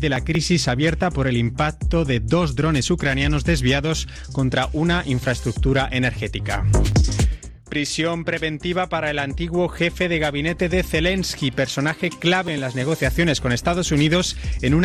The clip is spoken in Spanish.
de la crisis abierta por el impacto de 2 drones ucranianos desviados contra una infraestructura energética. Prisión preventiva para el antiguo jefe de gabinete de Zelensky, personaje clave en las negociaciones con Estados Unidos en una